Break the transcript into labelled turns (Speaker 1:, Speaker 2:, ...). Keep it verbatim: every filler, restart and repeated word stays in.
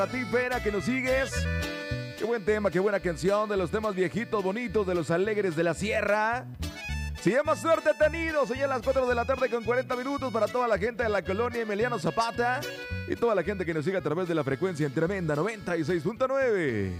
Speaker 1: A ti, Pera, que nos sigues. Qué buen tema, qué buena canción, de los temas viejitos, bonitos, de los alegres de la sierra. Se llama Suerte Tenidos. Hoy a las cuatro de la tarde con cuarenta minutos para toda la gente de la colonia Emiliano Zapata y toda la gente que nos sigue a través de la frecuencia en Tremenda noventa y seis punto nueve.